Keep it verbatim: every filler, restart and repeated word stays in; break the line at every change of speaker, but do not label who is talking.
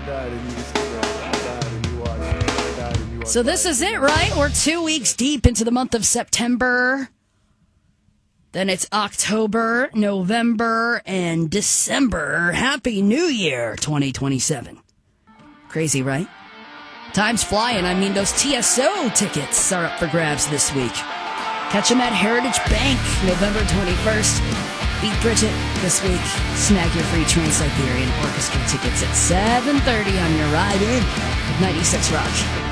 So this is it, right? We're two weeks deep into the month of September. Then it's October, November, and December. Happy New Year, twenty twenty-seven. Crazy, right? Time's flying. I mean, those T S O tickets are up for grabs this week. Catch them at Heritage Bank, November twenty-first. Beat Bridget this week. Snag your free Trans-Siberian Orchestra tickets at seven thirty on your ride in with ninety-six Rock.